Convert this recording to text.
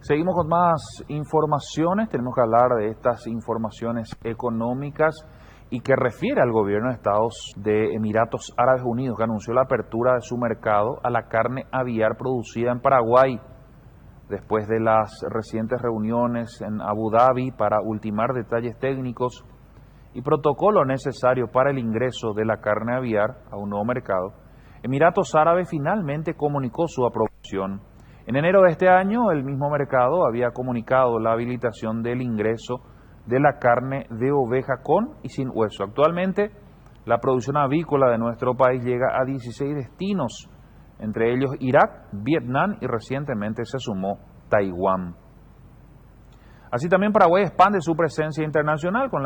Seguimos con más informaciones. Tenemos que hablar de estas informaciones económicas y que refiere al gobierno de Estados de Emiratos Árabes Unidos, que anunció la apertura de su mercado a la carne aviar producida en Paraguay, después de las recientes reuniones en Abu Dhabi para ultimar detalles técnicos y protocolo necesario para el ingreso de la carne aviar a un nuevo mercado. Emiratos Árabes finalmente comunicó su aprobación. En enero de este año, el mismo mercado había comunicado la habilitación del ingreso de la carne de oveja con y sin hueso. Actualmente, la producción avícola de nuestro país llega a 16 destinos, entre ellos Irak, Vietnam y recientemente se sumó Taiwán. Así también Paraguay expande su presencia internacional con